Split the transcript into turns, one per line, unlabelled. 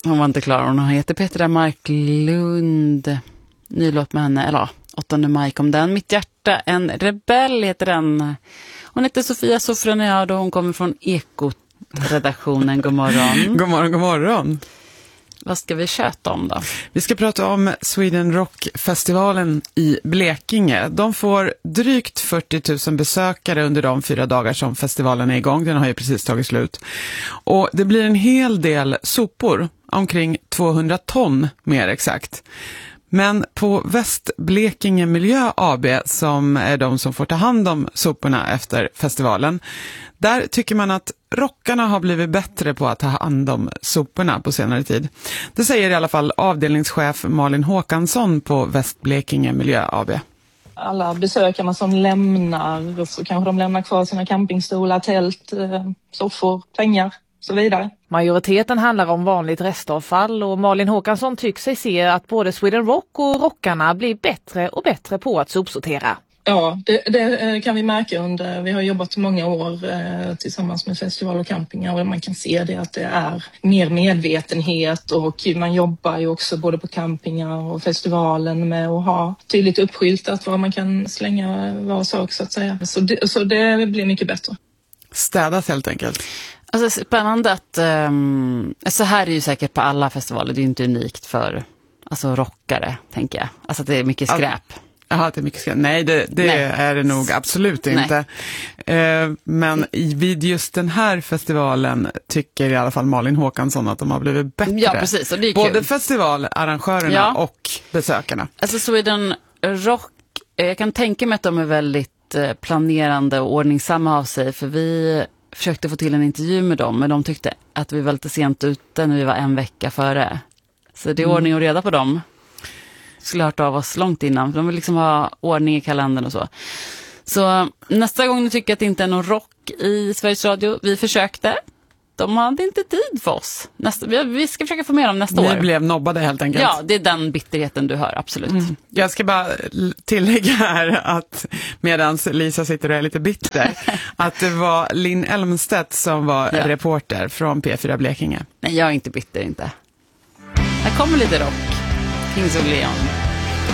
hon var inte klar. Hon heter Petra Marklund. Ny låt med henne, eller 8 maj kom den. Mitt hjärta, en rebell heter den. Hon heter Sofia Sofroniad och hon kommer från Ekot-redaktionen. God morgon.
God morgon, god morgon.
Vad ska vi köta om då?
Vi ska prata om Sweden Rock-festivalen i Blekinge. De får drygt 40 000 besökare under de 4 dagar som festivalen är igång. Den har ju precis tagit slut. Och det blir en hel del sopor, omkring 200 ton mer exakt. Men på Västblekinge Miljö AB, som är de som får ta hand om soporna efter festivalen, där tycker man att rockarna har blivit bättre på att ta hand om soporna på senare tid. Det säger i alla fall avdelningschef Malin Håkansson på Västblekinge Miljö AB.
Alla besökarna som lämnar, så kanske de lämnar kvar sina campingstolar, tält, soffor, pengar och så vidare.
Majoriteten handlar om vanligt restavfall och Malin Håkansson tycker sig se att både Sweden Rock och rockarna blir bättre och bättre på att sopsortera.
Ja, det kan vi märka under, vi har jobbat många år tillsammans med festival och campingar och man kan se det att det är mer medvetenhet och man jobbar ju också både på campingar och festivalen med att ha tydligt uppskyltat var man kan slänga var sak så att säga. Så det blir mycket bättre.
Städas helt enkelt.
Alltså spännande att så här är ju säkert på alla festivaler. Det är ju inte unikt för alltså rockare, tänker jag. Alltså att det är mycket skräp.
Jaha, det är mycket skräp. Nej, det är det nog absolut inte. Men vid just den här festivalen tycker i alla fall Malin Håkansson att de har blivit bättre.
Ja, precis. Och det är
både
kul.
festivalarrangörerna och besökarna.
Alltså Sweden Rock, jag kan tänka mig att de är väldigt planerande och ordningsamma av sig. För vi försökte få till en intervju med dem, men de tyckte att vi var lite sent ute när vi var 1 vecka före. Så det är ordning och reda på dem. Skulle ha hört av oss långt innan. De vill liksom ha ordning i kalendern och så. Så nästa gång ni tycker att det inte är någon rock i Sveriges Radio, vi försökte. De hade inte tid för oss. Vi ska försöka få med dem nästa år.
Ni blev nobbade helt enkelt.
Ja, det är den bitterheten du hör, absolut.
Jag ska bara tillägga här att medans Lisa sitter och är lite bitter, att det var Linn Elmstedt som var reporter från P4 Blekinge.
Nej, jag är inte bitter inte. Här kommer lite rock. Kings of Leon.